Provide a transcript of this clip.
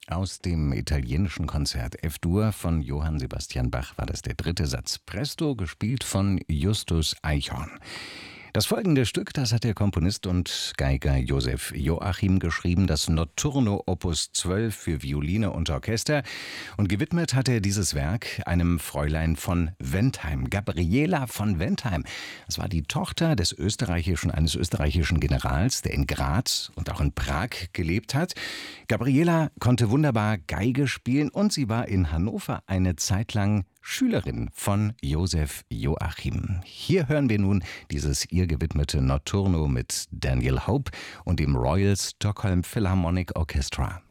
Aus dem italienischen Konzert F-Dur von Johann Sebastian Bach war das der dritte Satz. Presto, gespielt von Justus Eichhorn. Das folgende Stück, das hat der Komponist und Geiger Josef Joachim geschrieben, das Notturno Opus 12 für Violine und Orchester. Und gewidmet hat er dieses Werk einem Fräulein von Wentheim, Gabriela von Wentheim. Das war die Tochter eines österreichischen Generals, der in Graz und auch in Prag gelebt hat. Gabriela konnte wunderbar Geige spielen und sie war in Hannover eine Zeit lang Schülerin von Josef Joachim. Hier hören wir nun dieses ihr gewidmete Notturno mit Daniel Hope und dem Royal Stockholm Philharmonic Orchestra.